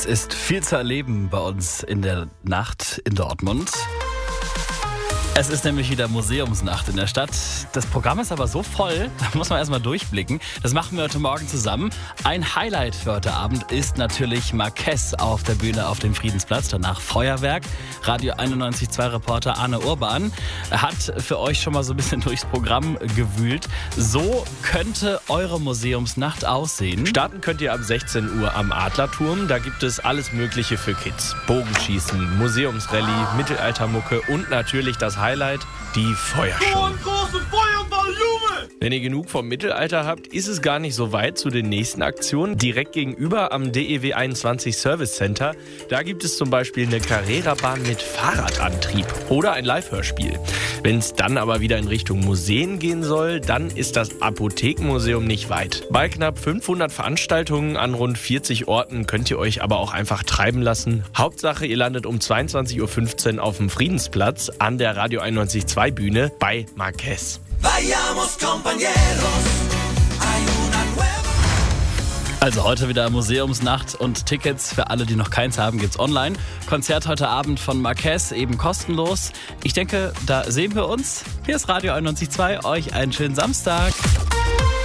Es ist viel zu erleben bei uns in der Nacht in Dortmund. Es ist nämlich wieder Museumsnacht in der Stadt. Das Programm ist aber so voll, da muss man erstmal durchblicken. Das machen wir heute Morgen zusammen. Ein Highlight für heute Abend ist natürlich Marquez auf der Bühne auf dem Friedensplatz. Danach Feuerwerk. Radio 91.2 Reporter Arne Urban hat für euch schon mal so ein bisschen durchs Programm gewühlt. So könnte eure Museumsnacht aussehen. Starten könnt ihr ab 16 Uhr am Adlerturm. Da gibt es alles Mögliche für Kids. Bogenschießen, Museumsrallye, Mittelaltermucke und natürlich das Highlight, die Feuershow. Wenn ihr genug vom Mittelalter habt, ist es gar nicht so weit zu den nächsten Aktionen. Direkt gegenüber am DEW 21 Service Center, da gibt es zum Beispiel eine Carrera-Bahn mit Fahrradantrieb oder ein Live-Hörspiel. Wenn es dann aber wieder in Richtung Museen gehen soll, dann ist das Apothekenmuseum nicht weit. Bei knapp 500 Veranstaltungen an rund 40 Orten könnt ihr euch aber auch einfach treiben lassen. Hauptsache, ihr landet um 22.15 Uhr auf dem Friedensplatz an der Radio 91.2 Bühne bei Marquez. Also heute wieder Museumsnacht und Tickets für alle, die noch keins haben, gibt's online. Konzert heute Abend von Marquez, eben kostenlos. Ich denke, da sehen wir uns. Hier ist Radio 91.2, euch einen schönen Samstag.